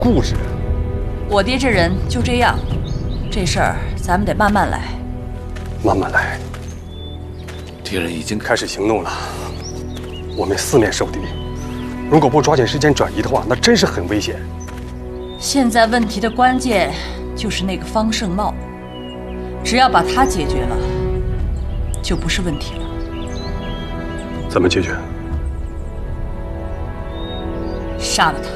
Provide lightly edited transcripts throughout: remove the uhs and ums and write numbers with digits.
固执。 我爹这人就这样，这事儿咱们得慢慢来。 慢慢来。敌人已经开始行动了，我们四面受敌，如果不抓紧时间转移的话，那真是很危险。 现在问题的关键就是那个方胜茂，只要把他解决了，就不是问题了。 怎么解决？ 杀了他。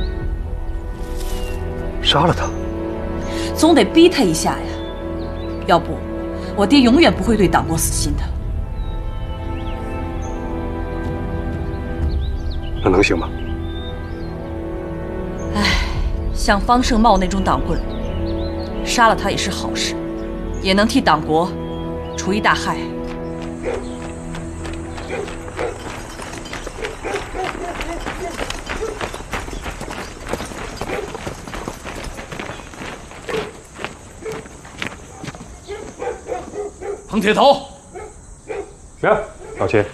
杀了他？ 总得逼他一下呀，要不我爹永远不会对党国死心的。 那能行吗？ 唉，像方胜茂那种党棍，杀了他也是好事，也能替党国除一大害。 彭铁头， 呀，老秦，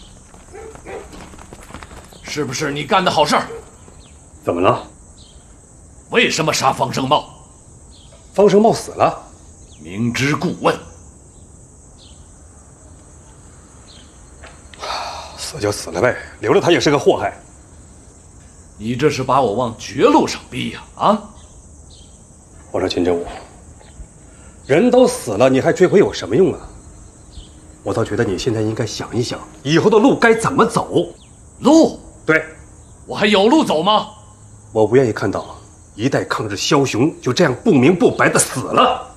是不是你干的好事儿？ 怎么了？ 为什么杀方胜茂？ 方胜茂死了， 明知故问。 死就死了呗，留着他也是个祸害。 你这是把我往绝路上逼呀！啊！ 我说秦正武，人都死了，你还追悔有什么用啊？我倒觉得你现在应该想一想，以后的路该怎么走。 路？ 对， 我还有路走吗？ 我不愿意看到一代抗日枭雄就这样不明不白的死了。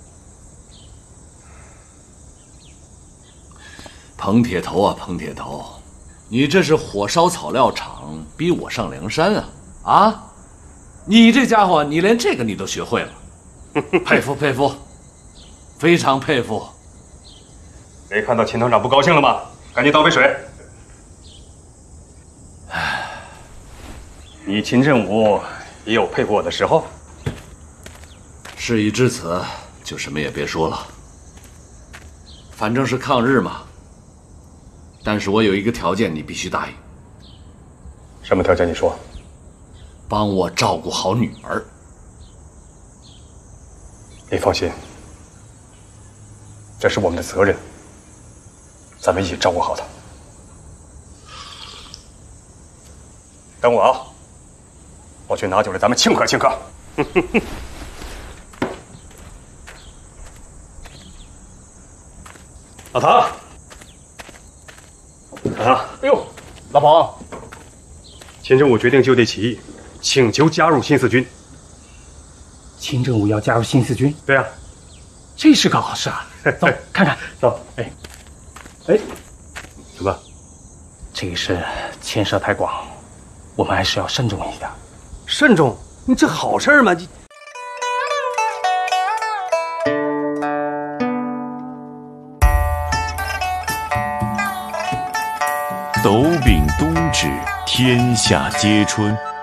彭铁头啊，彭铁头，你这是火烧草料场，逼我上梁山啊！啊，你这家伙，你连这个你都学会了，佩服佩服，非常佩服。 没看到秦团长不高兴了吗？赶紧倒杯水。你秦振武也有佩服我的时候。 事已至此，就什么也别说了。反正是抗日嘛。但是我有一个条件，你必须答应。 什么条件？你说。 帮我照顾好女儿。 你放心，这是我们的责任，咱们一起照顾好她。等我啊，我去拿酒来，咱们庆贺庆贺。老唐，老唐， 哎呦，老彭， 秦正武决定就地起义，请求加入新四军。 秦正武要加入新四军？ 对啊， 这是个好事啊！走，看看。 走。 哎， 怎么？ 这个事牵涉太广，我们还是要慎重一点。 慎重？你这好事吗？ 斗柄冬至，天下皆春。